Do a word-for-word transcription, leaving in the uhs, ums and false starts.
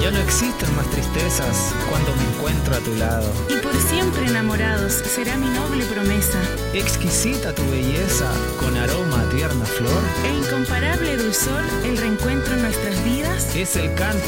Ya no existen más tristezas cuando me encuentro a tu lado. Y por siempre enamorados será mi noble promesa. Exquisita tu belleza, con aroma a tierna flor. E incomparable dulzor, el reencuentro en nuestras vidas. Es el canto